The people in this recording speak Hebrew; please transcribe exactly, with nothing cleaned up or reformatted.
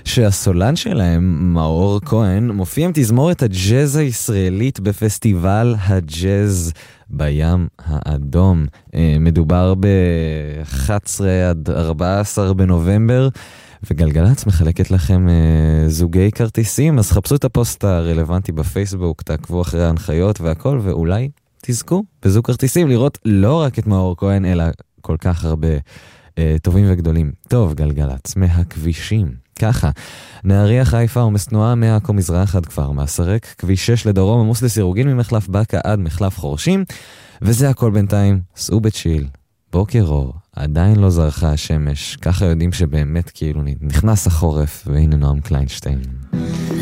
שהסולן שלהם, מאור כהן, מופיע עם תזמורת הג'אז הישראלית בפסטיבל הג'אז בים האדום. מדובר ב-אחד עשר עד ארבעה עשר בנובמבר, וגלגלץ מחלקת לכם זוגי כרטיסים, אז חפשו את הפוסט הרלוונטי בפייסבוק, תעקבו אחרי ההנחיות והכל, ואולי תזכו בזוג כרטיסים לראות לא רק את מאור כהן, אלא כל כך הרבה אה, טובים וגדולים. טוב, גלגלץ, מהכבישים. ככה, נהריה חיפה עומס תנועה מעכו מזרח עד כפר מסרק, כביש שש לדרום עמוס לסירוגין ממחלף בקה עד מחלף חורשים, וזה הכל בינתיים, סעו בצ'יל, בוקר אור, עדיין לא זרחה השמש, ככה יודעים שבאמת כאילו נכנס החורף, והנה נועם קליינשטיין.